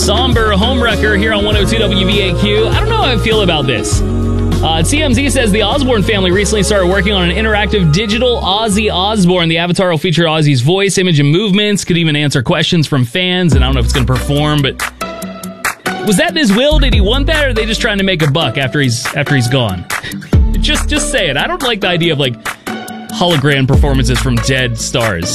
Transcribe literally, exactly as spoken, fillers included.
Somber Homewrecker here on one oh two W B A Q. I don't know how I feel about this. Uh, T M Z says the Osborne family recently started working on an interactive digital Ozzy Osbourne. The avatar will feature Ozzy's voice, image, and movements. Could even answer questions from fans, and I don't know if it's going to perform, but was that his will? Did he want that, or are they just trying to make a buck after he's after he's gone? just, just say it. I don't like the idea of like hologram performances from dead stars.